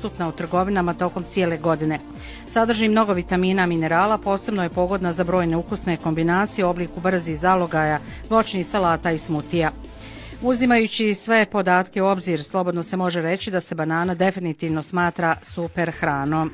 dostupna u trgovinama tokom cijele godine. Sadrži mnogo vitamina, minerala, posebno je pogodna za brojne ukusne kombinacije u obliku brzih zalogaja, voćnih salata i smutija. Uzimajući sve podatke u obzir, slobodno se može reći da se banana definitivno smatra super hranom.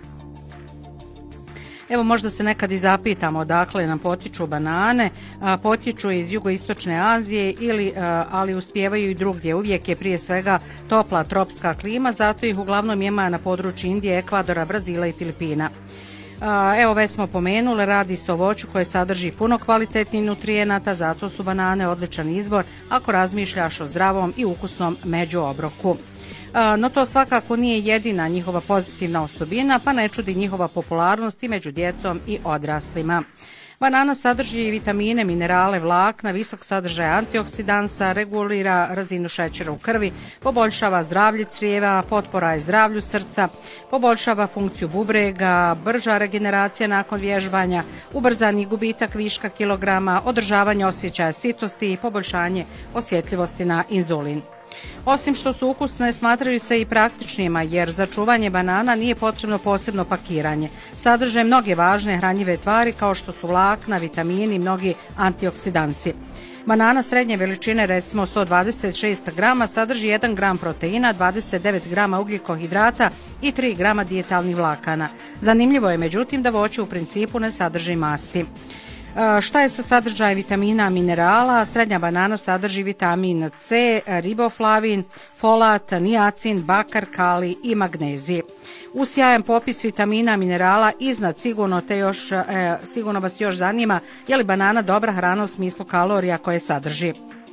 Evo, možda se nekad i zapitamo odakle nam potiču banane. Potiču iz jugoistočne Azije, ali uspijevaju i drugdje. Uvijek je prije svega topla tropska klima, zato ih uglavnom ima na području Indije, Ekvadora, Brazila i Filipina. Evo, već smo pomenuli, radi se o voću koje sadrži puno kvalitetnih nutrijenata, zato su banane odličan izbor ako razmišljaš o zdravom i ukusnom međuobroku. No to svakako nije jedina njihova pozitivna osobina, pa ne čudi njihova popularnost i među djecom i odraslima. Banana sadrži vitamine, minerale, vlakna, visok sadržaj antioksidansa, regulira razinu šećera u krvi, poboljšava zdravlje crijeva, potpora je zdravlju srca, poboljšava funkciju bubrega, brža regeneracija nakon vježbanja, ubrzani gubitak viška kilograma, održavanje osjećaja sitosti i poboljšanje osjetljivosti na inzulin. Osim što su ukusne, smatraju se i praktičnijima jer za čuvanje banana nije potrebno posebno pakiranje. Sadrže mnoge važne hranjive tvari kao što su vlakna, vitamini i mnogi antioksidansi. Banana srednje veličine, recimo 126 grama, sadrži 1 gram proteina, 29 grama ugljikohidrata i 3 grama dijetalnih vlakana. Zanimljivo je međutim da voće u principu ne sadrži masti. Šta je sa sadržajem vitamina, minerala? Srednja banana sadrži vitamin C, riboflavin, folat, niacin, bakar, kalij i magnezij. Uz sjajan popis vitamina, minerala iznad sigurno vas još zanima je li banana dobra hrana u smislu kalorija koje sadrži.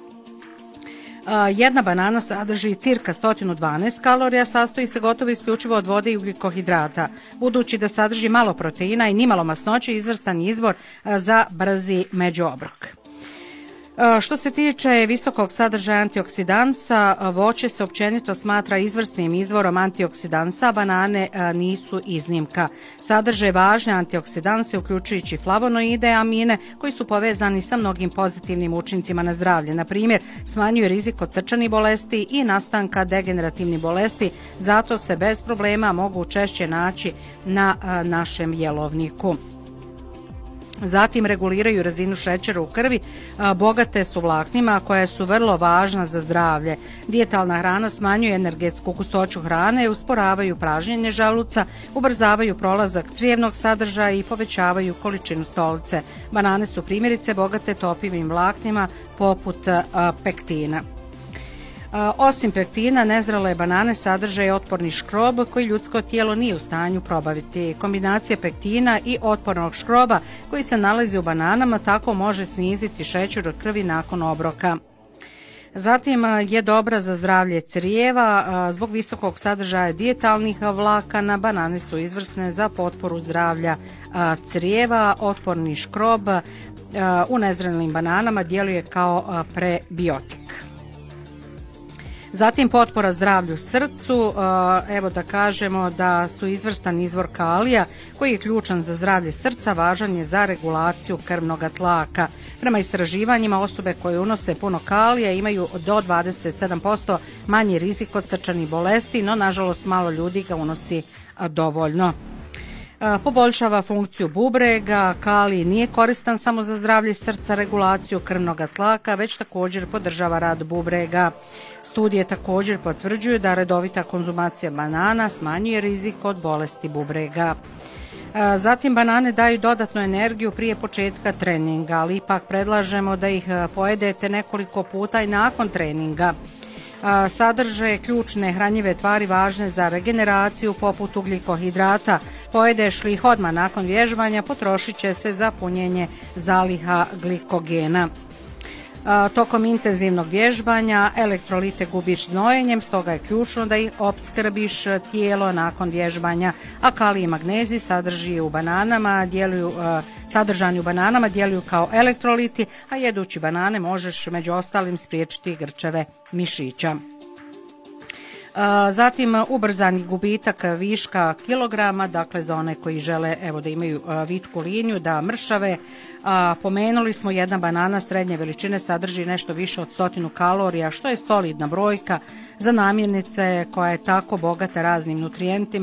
Jedna banana sadrži cirka 112 kalorija, sastoji se gotovo isključivo od vode i ugljikohidrata. Budući da sadrži malo proteina i nimalo masnoće, izvrstan izbor za brzi međuobrok. Što se tiče visokog sadržaja antioksidansa, voće se općenito smatra izvrsnim izvorom antioksidansa, a banane nisu iznimka. Sadrže važne antioksidanse, uključujući flavonoide i amine, koji su povezani sa mnogim pozitivnim učincima na zdravlje. Na primjer, smanjuje rizik od srčanih bolesti i nastanka degenerativnih bolesti, zato se bez problema mogu češće naći na našem jelovniku. Zatim reguliraju razinu šećera u krvi, bogate su vlaknima koja su vrlo važna za zdravlje. Dijetalna hrana smanjuje energetsku gustoću hrane, usporavaju pražnjenje želuca, ubrzavaju prolazak crijevnog sadržaja i povećavaju količinu stolice. Banane su primjerice bogate topivim vlaknima poput pektina. Osim pektina, nezrele banane sadrže otporni škrob koji ljudsko tijelo nije u stanju probaviti. Kombinacija pektina i otpornog škroba koji se nalazi u bananama tako može sniziti šećer u krvi nakon obroka. Zatim je dobra za zdravlje crijeva. Zbog visokog sadržaja dijetalnih vlakana, banane su izvrsne za potporu zdravlja crijeva. Otporni škrob u nezrelim bananama djeluje kao prebiotik. Zatim potpora zdravlju srcu, evo da kažemo da su izvrstan izvor kalija koji je ključan za zdravlje srca, važan je za regulaciju krvnog tlaka. Prema istraživanjima osobe koje unose puno kalija imaju do 27% manji rizik od srčanih bolesti, no nažalost malo ljudi ga unosi dovoljno. Poboljšava funkciju bubrega, kalij nije koristan samo za zdravlje srca, regulaciju krvnog tlaka, već također podržava rad bubrega. Studije također potvrđuju da redovita konzumacija banana smanjuje rizik od bolesti bubrega. Zatim banane daju dodatnu energiju prije početka treninga, ali ipak predlažemo da ih pojedete nekoliko puta i nakon treninga. Sadrže ključne hranjive tvari važne za regeneraciju poput ugljikohidrata. Pojedeš li ih odmah nakon vježbanja, potrošit će se za punjenje zaliha glikogena. Tokom intenzivnog vježbanja elektrolite gubiš znojenjem, stoga je ključno da ih opskrbiš tijelo nakon vježbanja, a kalij i magnezij sadržani u bananama djeluju kao elektroliti, a jedući banane možeš među ostalim spriječiti grčeve mišića. Zatim ubrzani gubitak viška kilograma, dakle za one koji žele da imaju vitku liniju, da mršave. Pomenuli smo jedna banana srednje veličine sadrži nešto više od 100 kalorija, što je solidna brojka za namirnice koja je tako bogata raznim nutrijentima.